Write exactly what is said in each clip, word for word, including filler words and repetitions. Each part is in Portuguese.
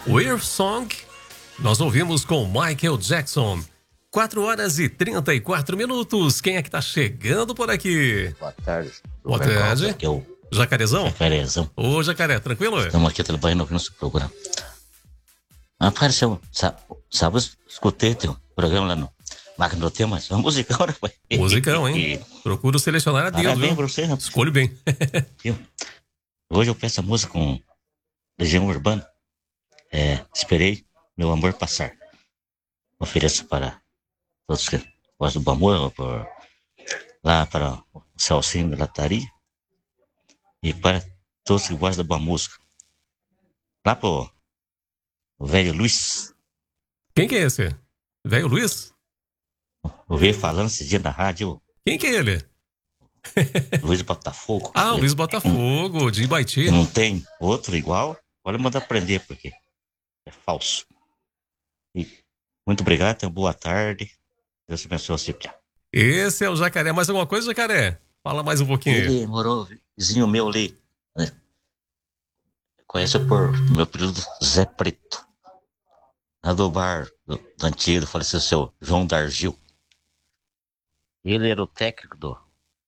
Weird Song, nós ouvimos com Michael Jackson. quatro horas e trinta e quatro minutos. Quem é que tá chegando por aqui? Boa tarde. Boa tarde. Aqui é o Jacarezão? Jacarezão. Ô, Jacaré, tranquilo? Estamos aqui trabalhando no nosso programa. Apareceu, sábado, escutei teu programa lá no Máquina do Tempo, mas é um musicão, né, pai? Musicão, hein? Procuro selecionar a Deus, Parabéns viu? pra você, rapaz. Escolho bem. Hoje eu peço a música com Legião Urbana. É, esperei meu amor passar. Ofereço para todos que gostam do amor, por, lá para o Celcinho da Lataria. E para todos que gostam da boa música. Lá pro o velho Luiz. Quem que é esse? Velho Luiz? Eu vi falando esse dia na rádio. Quem que é ele? Luiz Botafogo. Ah, o Luiz Botafogo, de Ibaiti. Não tem outro igual. Pode mandar prender, porque é falso. E muito obrigado, tenha boa tarde. Deus abençoe você. Esse é o Jacaré. Mais alguma coisa, Jacaré? Fala mais um pouquinho. Ele morou, vizinho meu ali. Né? Conhece por meu apelido Zé Preto. Lá do bar do, do antigo, faleceu o seu João Dargil. Ele era o técnico do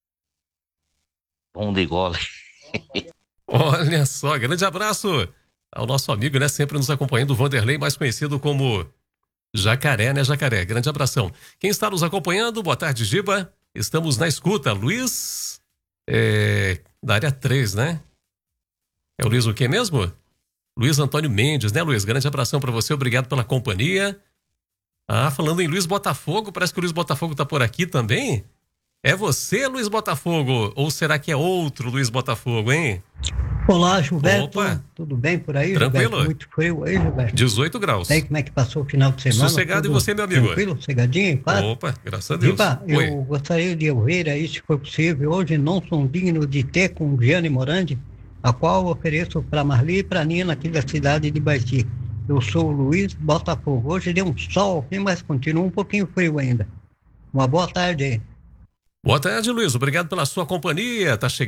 Bom de Gole. Olha só, grande abraço ao nosso amigo, né? Sempre nos acompanhando, o Vanderlei, mais conhecido como Jacaré, né, Jacaré? Grande abração. Quem está nos acompanhando, boa tarde, Giba. Estamos na escuta. Luiz, é, da área três, né? É o Luiz o quê mesmo? Luiz Antônio Mendes, né, Luiz? Grande abração para você, obrigado pela companhia. Ah, falando em Luiz Botafogo, parece que o Luiz Botafogo tá por aqui também. É você, Luiz Botafogo? Ou será que é outro Luiz Botafogo, hein? Olá, Gilberto. Opa. Tudo bem por aí, Tranquilo? Gilberto? Muito frio aí, Gilberto? dezoito graus. E aí, como é que passou o final de semana? Sossegado. Tudo E você, meu amigo? Tranquilo, sossegadinho, paz? Opa, graças a Deus. Giba, Oi. eu gostaria de ouvir aí, se for possível, hoje não sou digno de ter com Gianni Morandi, a qual ofereço para Marli e para Nina aqui da cidade de Baiti. Eu sou o Luiz Botafogo. Hoje deu um sol aqui, mas continua um pouquinho frio ainda. Uma boa tarde aí. Boa tarde, Luiz. Obrigado pela sua companhia. Tá chegando